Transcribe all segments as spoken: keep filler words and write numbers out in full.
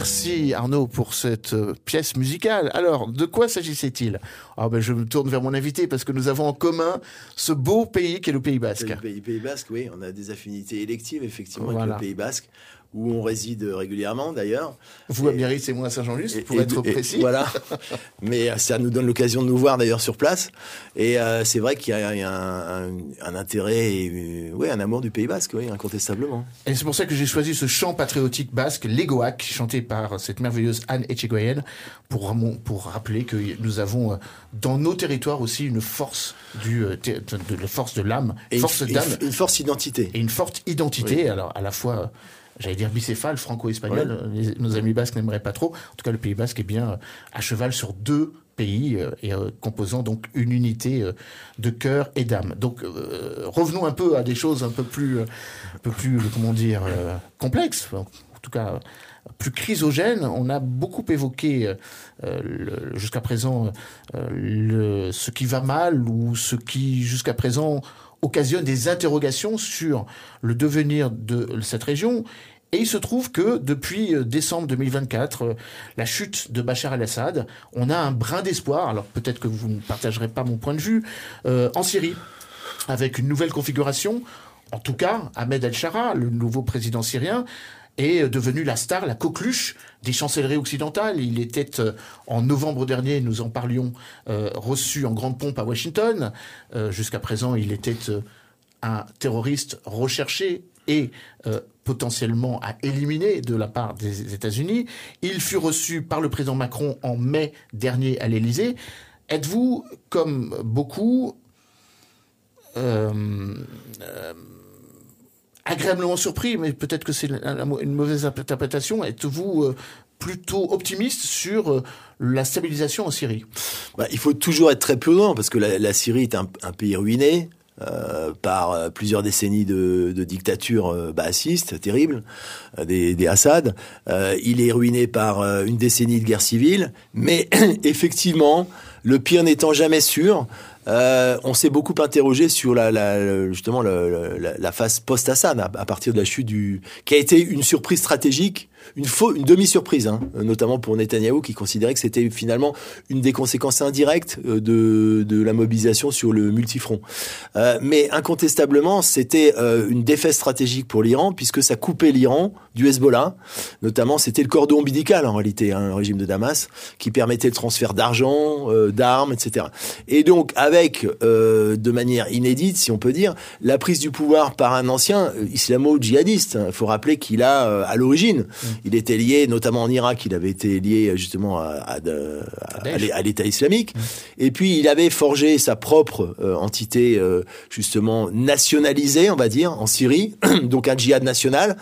Merci Arnaud pour cette pièce musicale. Alors, de quoi s'agissait-il ? Ah ben, je me tourne vers mon invité parce que nous avons en commun ce beau pays qu'est le Pays Basque. Le pays, pays Basque, oui, on a des affinités électives effectivement voilà. avec le Pays Basque, où on réside régulièrement d'ailleurs. Vous à Biarritz et moi à Saint-Jean-Just, pour et, être et, précis. Et, voilà, mais ça nous donne l'occasion de nous voir d'ailleurs sur place. Et euh, c'est vrai qu'il y a, il y a un, un, un intérêt et ouais, un amour du Pays Basque, oui, incontestablement. Et c'est pour ça que j'ai choisi ce chant patriotique basque, l'Egoak, chanté par cette merveilleuse Anne Etchegoyen, pour, pour rappeler que nous avons dans nos territoires aussi une force du, de, de, de force de l'âme, et force une, d'âme. Une force identité. Et une forte identité, oui. Alors à la fois... J'allais dire bicéphale, franco-espagnol. Ouais. Les, nos amis basques n'aimeraient pas trop. En tout cas, le Pays Basque est bien à cheval sur deux pays euh, et euh, composant donc une unité euh, de cœur et d'âme. Donc, euh, revenons un peu à des choses un peu plus, euh, un peu plus, comment dire, euh, complexes. En tout cas, plus chrysogènes. On a beaucoup évoqué euh, le, jusqu'à présent euh, le, ce qui va mal ou ce qui jusqu'à présent occasionne des interrogations sur le devenir de cette région. Et il se trouve que depuis décembre deux mille vingt-quatre, la chute de Bachar el-Assad, on a un brin d'espoir, alors peut-être que vous ne partagerez pas mon point de vue, euh, en Syrie, avec une nouvelle configuration. En tout cas, Ahmed el-Shara, le nouveau président syrien, est devenu la star, la coqueluche des chancelleries occidentales. Il était, euh, en novembre dernier, nous en parlions, euh, reçu en grande pompe à Washington. Euh, jusqu'à présent, il était euh, un terroriste recherché et euh, potentiellement à éliminer de la part des États-Unis. Il fut reçu par le président Macron en mai dernier à l'Élysée. Êtes-vous, comme beaucoup, euh, euh, agréablement surpris, mais peut-être que c'est une mauvaise interprétation, êtes-vous euh, plutôt optimiste sur euh, la stabilisation en Syrie ? Bah, il faut toujours être très prudent, parce que la, la Syrie est un, un pays ruiné euh, par euh, plusieurs décennies de, de dictature euh, baassiste, terrible, euh, des, des Assad. Euh, il est ruiné par euh, une décennie de guerre civile, mais effectivement, le pire n'étant jamais sûr, Euh, on s'est beaucoup interrogé sur la, la justement la, la, la phase post-Assad à, à partir de la chute du, qui a été une surprise stratégique, une faux, une demi-surprise, hein, notamment pour Netanyahou qui considérait que c'était finalement une des conséquences indirectes de de la mobilisation sur le multifront. Euh, mais incontestablement, c'était euh, une défaite stratégique pour l'Iran puisque ça coupait l'Iran du Hezbollah. Notamment, c'était le cordon ombilical en réalité, hein, le régime de Damas, qui permettait le transfert d'argent, euh, d'armes, et cetera. Et donc avec avec, euh, de manière inédite, si on peut dire, la prise du pouvoir par un ancien euh, islamo-djihadiste. Il faut rappeler qu'il a, euh, à l'origine, mmh. il était lié, notamment en Irak, il avait été lié justement à, à, à, à, à l'État islamique. Mmh. Et puis, il avait forgé sa propre euh, entité, euh, justement, nationalisée, on va dire, en Syrie, donc un djihad national.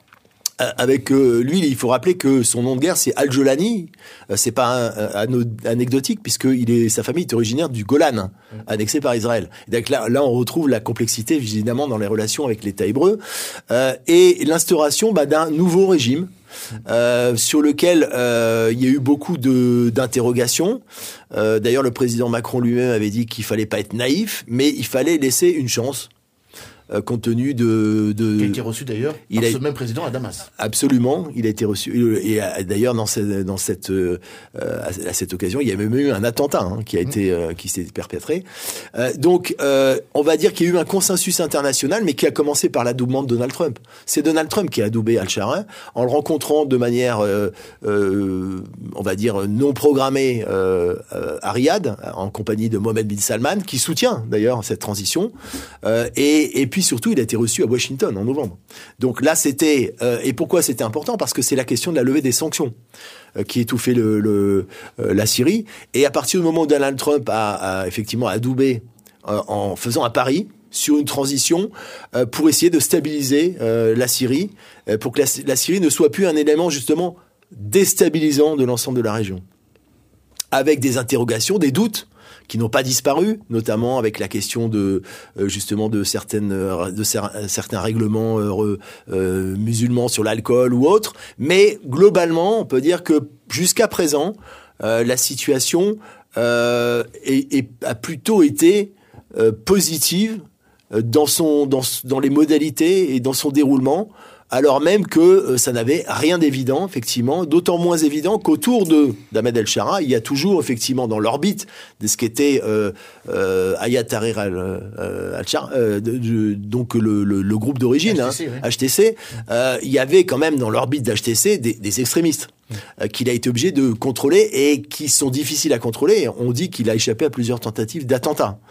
Avec euh, lui, il faut rappeler que son nom de guerre, c'est Al-Jolani. Euh, c'est pas un, un, anecdotique, puisque il est, sa famille est originaire du Golan, annexé par Israël. Et donc là, là, on retrouve la complexité, évidemment, dans les relations avec l'État hébreu. Euh, et l'instauration bah, d'un nouveau régime, Euh, sur lequel euh, il y a eu beaucoup de d'interrogations. Euh, d'ailleurs, le président Macron lui-même avait dit qu'il fallait pas être naïf, mais il fallait laisser une chance. Euh, compte tenu de, de... Qui a été reçu d'ailleurs par a... ce même président à Damas. Absolument, il a été reçu. Et d'ailleurs, dans cette, dans cette, euh, à cette occasion, il y a même eu un attentat hein, qui a été, euh, qui s'est perpétré. Euh, donc, euh, on va dire qu'il y a eu un consensus international, mais qui a commencé par l'adoubement de Donald Trump. C'est Donald Trump qui a adoubé Al-Shara en le rencontrant de manière, euh, euh, on va dire, non programmée euh, à Riyad, en compagnie de Mohammed bin Salman, qui soutient d'ailleurs cette transition. Euh, et, et puis surtout, il a été reçu à Washington en novembre. Donc là, c'était... Euh, et pourquoi c'était important ? Parce que c'est la question de la levée des sanctions euh, qui étouffait le, le, euh, la Syrie. Et à partir du moment où Donald Trump a, a effectivement adoubé euh, en faisant un pari sur une transition euh, pour essayer de stabiliser euh, la Syrie, euh, pour que la, la Syrie ne soit plus un élément justement déstabilisant de l'ensemble de la région. Avec des interrogations, des doutes, qui n'ont pas disparu, notamment avec la question de euh, justement de certaines de cer- certains règlements euh, euh, musulmans sur l'alcool ou autre, mais globalement, on peut dire que jusqu'à présent, euh, la situation euh, est, est, a plutôt été euh, positive dans son dans dans les modalités et dans son déroulement. alors même que euh, ça n'avait rien d'évident, effectivement, d'autant moins évident qu'autour de d'Ahmed El-Shara, il y a toujours, effectivement, dans l'orbite de ce qu'était euh, euh, Hayat Tahrir al-Shara, euh, euh, donc le, le, le groupe d'origine, H T C, hein, oui. H T C, euh, il y avait quand même dans l'orbite d'H T C des, des extrémistes. Euh, qu'il a été obligé de contrôler et qui sont difficiles à contrôler. On dit qu'il a échappé à plusieurs tentatives d'attentats,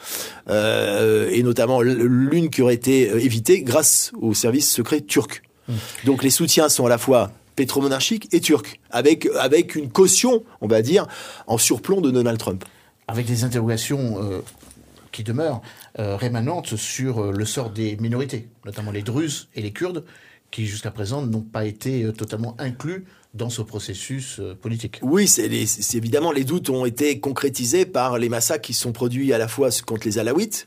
euh, et notamment l'une qui aurait été évitée grâce aux services secrets turcs. Mmh. Donc les soutiens sont à la fois pétromonarchiques et turcs, avec avec une caution, on va dire, en surplomb de Donald Trump. Avec des interrogations euh, qui demeurent euh, rémanentes sur euh, le sort des minorités, notamment les Druzes et les Kurdes, qui jusqu'à présent n'ont pas été euh, totalement inclus dans ce processus euh, politique. Oui, c'est, les, c'est évidemment, les doutes ont été concrétisés par les massacres qui sont produits à la fois contre les Alaouites,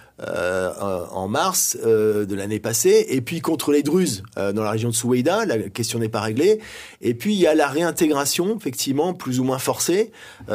euh, en mars euh, de l'année passée, et puis contre les Druzes euh, dans la région de Soueïda, la question n'est pas réglée. Et puis il y a la réintégration, effectivement, plus ou moins forcée,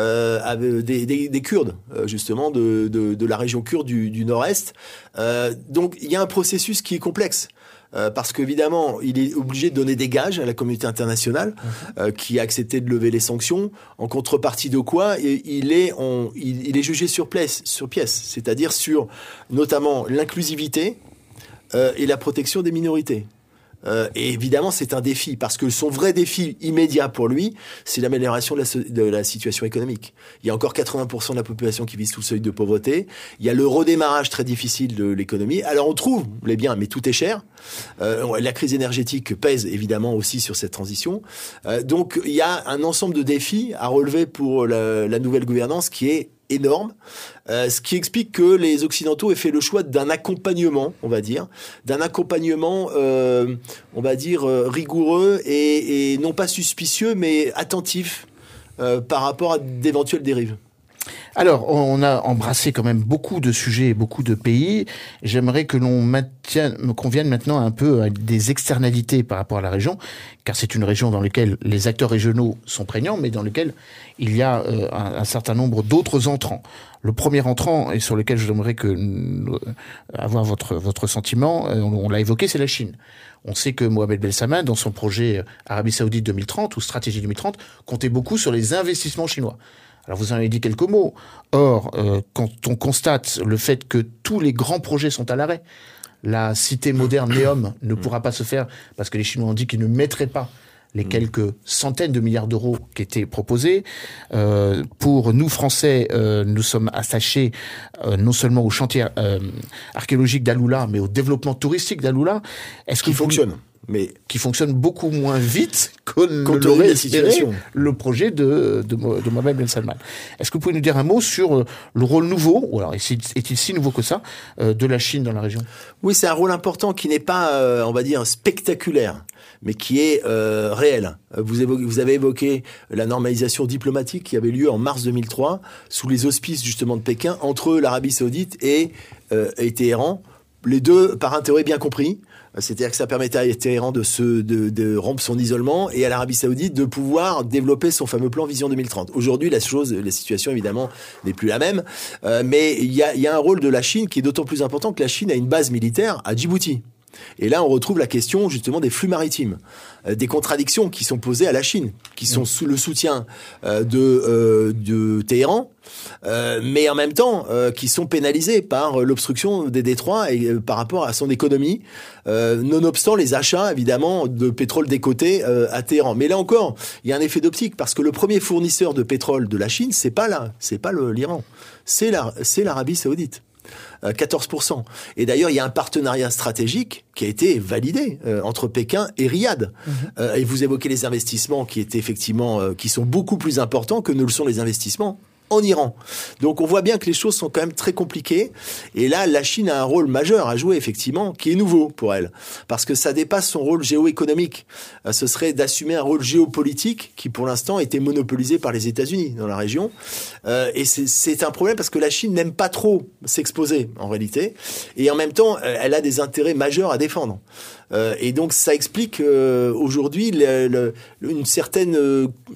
euh, des, des, des Kurdes, euh, justement, de, de, de la région kurde du, du Nord-Est. Euh, donc il y a un processus qui est complexe. Euh, parce qu'évidemment, il est obligé de donner des gages à la communauté internationale, mmh. euh, qui a accepté de lever les sanctions, en contrepartie de quoi et il est, on, il, il est jugé sur pièce, sur pièce, c'est-à-dire sur notamment l'inclusivité euh, et la protection des minorités. Euh, et évidemment, c'est un défi, parce que son vrai défi immédiat pour lui, c'est l'amélioration de la, de la situation économique. Il y a encore quatre-vingts pour cent de la population qui vit sous le seuil de pauvreté. Il y a le redémarrage très difficile de l'économie. Alors on trouve les biens, mais tout est cher. Euh, la crise énergétique pèse évidemment aussi sur cette transition. Euh, donc il y a un ensemble de défis à relever pour la, la nouvelle gouvernance qui est énorme, euh, ce qui explique que les Occidentaux aient fait le choix d'un accompagnement, on va dire, d'un accompagnement, euh, on va dire, euh, rigoureux et, et non pas suspicieux, mais attentif euh, par rapport à d'éventuelles dérives. Alors, on a embrassé quand même beaucoup de sujets et beaucoup de pays. J'aimerais que l'on maintienne, qu'on vienne maintenant un peu à des externalités par rapport à la région, car c'est une région dans laquelle les acteurs régionaux sont prégnants, mais dans laquelle il y a euh, un, un certain nombre d'autres entrants. Le premier entrant, et sur lequel j'aimerais que euh, avoir votre votre sentiment, euh, on, on l'a évoqué, c'est la Chine. On sait que Mohamed Ben Salman, dans son projet Arabie Saoudite deux mille trente ou Stratégie deux mille trente, comptait beaucoup sur les investissements chinois. Alors vous en avez dit quelques mots. Or, euh, quand on constate le fait que tous les grands projets sont à l'arrêt, la cité moderne Neom ne pourra pas se faire parce que les Chinois ont dit qu'ils ne mettraient pas les quelques centaines de milliards d'euros qui étaient proposés. Euh, pour nous, Français, euh, nous sommes attachés euh, non seulement au chantier euh, archéologique d'Aloula, mais au développement touristique d'Aloula. Est-ce qui fonctionne mais qui fonctionne beaucoup moins vite que ne l'aurait espéré le projet de, de, de Mohamed Ben Salman. Est-ce que vous pouvez nous dire un mot sur le rôle nouveau, ou alors est-il si nouveau que ça, de la Chine dans la région ? Oui, c'est un rôle important qui n'est pas, on va dire, spectaculaire, mais qui est euh, réel. Vous, évoquez, vous avez évoqué la normalisation diplomatique qui avait lieu en mars deux mille trois, sous les auspices justement de Pékin, entre l'Arabie Saoudite et, euh, et Téhéran. Les deux par intérêt bien compris. C'est-à-dire que ça permettait à Téhéran de, se, de, de rompre son isolement et à l'Arabie Saoudite de pouvoir développer son fameux plan Vision deux mille trente. Aujourd'hui, la chose, la situation évidemment n'est plus la même, euh, mais il y a, y a un rôle de la Chine qui est d'autant plus important que la Chine a une base militaire à Djibouti. Et là, on retrouve la question justement des flux maritimes, euh, des contradictions qui sont posées à la Chine, qui sont sous le soutien euh, de, euh, de Téhéran, euh, mais en même temps euh, qui sont pénalisées par l'obstruction des détroits et euh, par rapport à son économie, euh, nonobstant les achats évidemment de pétrole décoté euh, à Téhéran. Mais là encore, il y a un effet d'optique parce que le premier fournisseur de pétrole de la Chine, c'est pas là, c'est pas le, l'Iran, c'est la, c'est l'Arabie Saoudite. quatorze pour cent. Et d'ailleurs, il y a un partenariat stratégique qui a été validé euh, entre Pékin et Riyad. Mmh. Euh, et vous évoquez les investissements qui étaient effectivement, euh, qui sont beaucoup plus importants que ne le sont les investissements en Iran. Donc on voit bien que les choses sont quand même très compliquées. Et là, la Chine a un rôle majeur à jouer, effectivement, qui est nouveau pour elle. Parce que ça dépasse son rôle géoéconomique. Euh, ce serait d'assumer un rôle géopolitique qui, pour l'instant, était monopolisé par les États-Unis dans la région. Euh, et c'est, c'est un problème parce que la Chine n'aime pas trop s'exposer, en réalité. Et en même temps, elle a des intérêts majeurs à défendre. Euh, et donc, ça explique euh, aujourd'hui le, le, une certaine... Euh,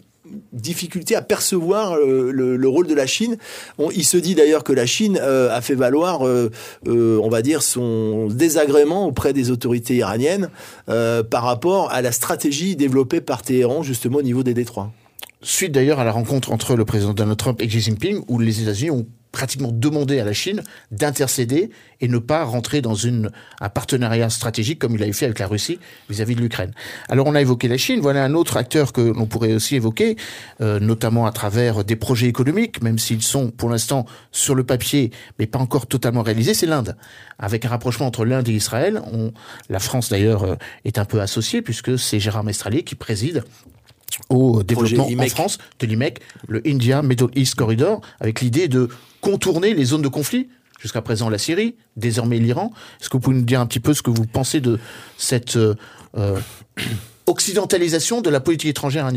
difficulté à percevoir euh, le, le rôle de la Chine. On, il se dit d'ailleurs que la Chine euh, a fait valoir, euh, euh, on va dire, son désagrément auprès des autorités iraniennes euh, par rapport à la stratégie développée par Téhéran, justement au niveau des détroits. Suite d'ailleurs à la rencontre entre le président Donald Trump et Xi Jinping, où les États-Unis ont pratiquement demandé à la Chine d'intercéder et ne pas rentrer dans une, un partenariat stratégique comme il avait fait avec la Russie vis-à-vis de l'Ukraine. Alors on a évoqué la Chine, voilà un autre acteur que l'on pourrait aussi évoquer, euh, notamment à travers des projets économiques, même s'ils sont pour l'instant sur le papier, mais pas encore totalement réalisés, c'est l'Inde. Avec un rapprochement entre l'Inde et Israël, on, la France d'ailleurs euh, est un peu associée puisque c'est Gérard Mestralier qui préside au développement en France de l'I M E C, le India Middle East Corridor, avec l'idée de contourner les zones de conflit. Jusqu'à présent, la Syrie, désormais l'Iran. Est-ce que vous pouvez nous dire un petit peu ce que vous pensez de cette euh, occidentalisation de la politique étrangère indienne ?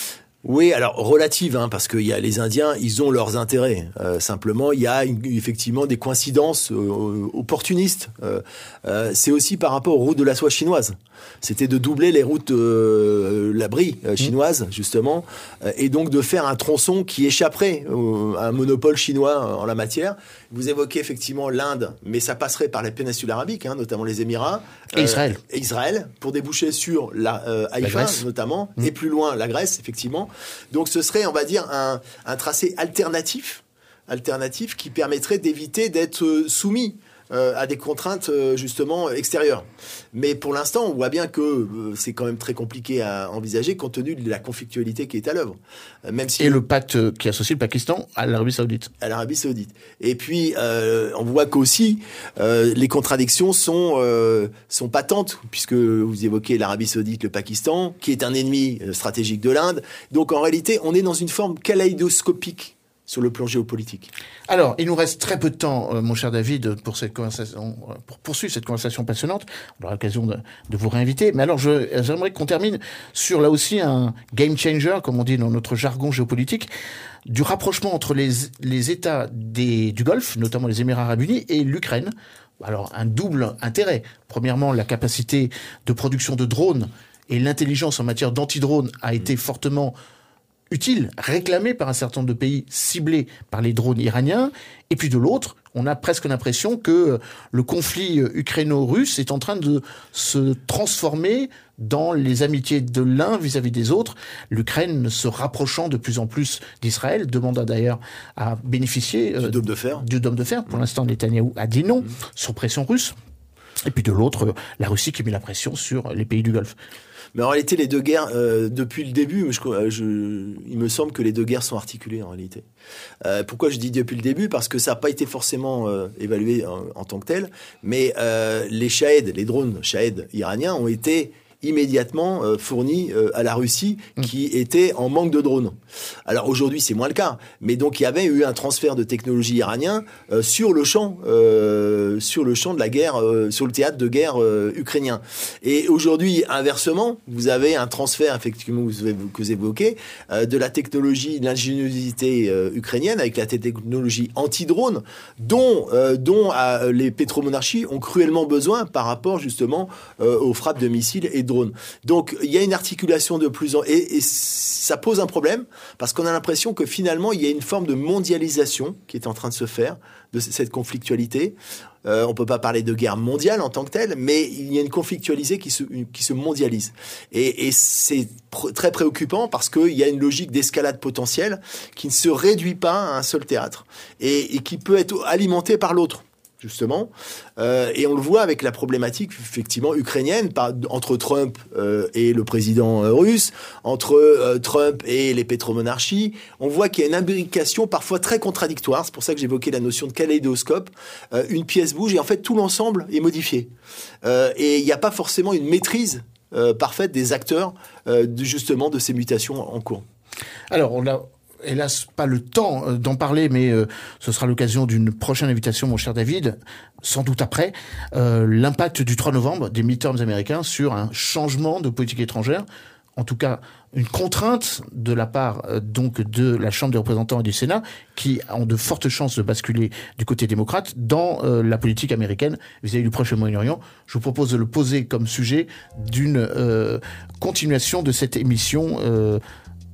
Oui, alors relative, hein, parce qu'il y a les Indiens, ils ont leurs intérêts. Euh, simplement, il y a une, effectivement des coïncidences euh, opportunistes. Euh, euh, c'est aussi par rapport aux routes de la soie chinoise. C'était de doubler les routes euh, la brie euh, chinoise, justement, euh, et donc de faire un tronçon qui échapperait euh, à un monopole chinois euh, en la matière. Vous évoquez effectivement l'Inde, mais ça passerait par la péninsule arabique, hein, notamment les Émirats. Et euh, Israël. Et Israël, pour déboucher sur la euh, Haïfa, notamment, mmh. et plus loin la Grèce, effectivement. Donc ce serait, on va dire, un, un tracé alternatif, alternatif qui permettrait d'éviter d'être soumis euh, à des contraintes euh, justement extérieures. Mais pour l'instant, on voit bien que euh, c'est quand même très compliqué à envisager compte tenu de la conflictualité qui est à l'œuvre. Euh, même si et le pacte qui associe le Pakistan à l'Arabie Saoudite. À l'Arabie Saoudite. Et puis euh, on voit qu'aussi euh, les contradictions sont euh, sont patentes puisque vous évoquez l'Arabie Saoudite, le Pakistan, qui est un ennemi stratégique de l'Inde. Donc en réalité, on est dans une forme kaléidoscopique sur le plan géopolitique. Alors, il nous reste très peu de temps, euh, mon cher David, pour cette conversation, pour poursuivre cette conversation passionnante. On aura l'occasion de, de vous réinviter. Mais alors, je, j'aimerais qu'on termine sur là aussi un game changer, comme on dit dans notre jargon géopolitique, du rapprochement entre les, les États des, du Golfe, notamment les Émirats Arabes Unis, et l'Ukraine. Alors, un double intérêt. Premièrement, la capacité de production de drones et l'intelligence en matière d'anti-drones a été fortement utile, réclamé par un certain nombre de pays ciblés par les drones iraniens. Et puis de l'autre, on a presque l'impression que le conflit ukraino-russe est en train de se transformer dans les amitiés de l'un vis-à-vis des autres. L'Ukraine se rapprochant de plus en plus d'Israël, demanda d'ailleurs à bénéficier euh, du dôme de fer. Du dôme de fer. Pour l'instant, Netanyahou a dit non, mmh. sous pression russe. Et puis de l'autre, la Russie qui met la pression sur les pays du Golfe. Mais en réalité, les deux guerres, euh, depuis le début, je, je, il me semble que les deux guerres sont articulées en réalité. Euh, pourquoi je dis depuis le début ? Parce que ça n'a pas été forcément euh, évalué en, en tant que tel, mais euh, les Shahed, les drones Shahed iraniens ont été immédiatement euh, fournis euh, à la Russie qui était en manque de drones. Alors aujourd'hui c'est moins le cas, mais donc il y avait eu un transfert de technologie iranien euh, sur le champ, euh, sur le champ de la guerre, euh, sur le théâtre de guerre euh, ukrainien. Et aujourd'hui inversement, vous avez un transfert effectivement que vous évoquez euh, de la technologie, de l'ingéniosité euh, ukrainienne avec la technologie anti-drone, dont euh, dont euh, les pétromonarchies ont cruellement besoin par rapport justement euh, aux frappes de missiles et drones. Donc il y a une articulation de plus en et, et ça pose un problème parce qu'on a l'impression que finalement il y a une forme de mondialisation qui est en train de se faire de cette conflictualité. Euh, on peut pas parler de guerre mondiale en tant que telle, mais il y a une conflictualité qui se qui se mondialise et, et c'est pr- très préoccupant parce qu'il y a une logique d'escalade potentielle qui ne se réduit pas à un seul théâtre et, et qui peut être alimentée par l'autre. Justement, euh, et on le voit avec la problématique effectivement ukrainienne par, entre Trump euh, et le président euh, russe, entre euh, Trump et les pétromonarchies. On voit qu'il y a une imbrication parfois très contradictoire. C'est pour ça que j'évoquais la notion de kaléidoscope. Euh, une pièce bouge et en fait tout l'ensemble est modifié. Euh, et il n'y a pas forcément une maîtrise euh, parfaite des acteurs euh, de, justement de ces mutations en cours. Alors on a hélas pas le temps d'en parler, mais euh, ce sera l'occasion d'une prochaine invitation, mon cher David, sans doute après, euh, l'impact du trois novembre des midterms américains sur un changement de politique étrangère, en tout cas une contrainte de la part euh, donc de la Chambre des représentants et du Sénat, qui ont de fortes chances de basculer du côté démocrate dans euh, la politique américaine vis-à-vis du proche Moyen-Orient. Je vous propose de le poser comme sujet d'une euh, continuation de cette émission euh,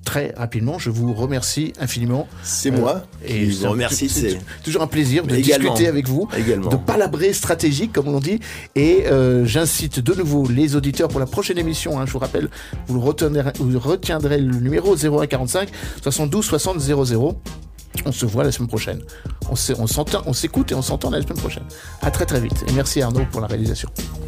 très rapidement. Je vous remercie infiniment. C'est euh, moi et je vous remercie. C'est, c'est toujours un plaisir de également, discuter avec vous, également. de palabrer stratégique, comme on dit. Et euh, j'incite de nouveau les auditeurs pour la prochaine émission. Hein, je vous rappelle, vous retiendrez, vous retiendrez le numéro zéro un quarante-cinq soixante-douze soixante zéro zéro. On se voit la semaine prochaine. On, on, s'entend, on s'écoute et on s'entend la semaine prochaine. À très très vite. Et merci Arnaud pour la réalisation.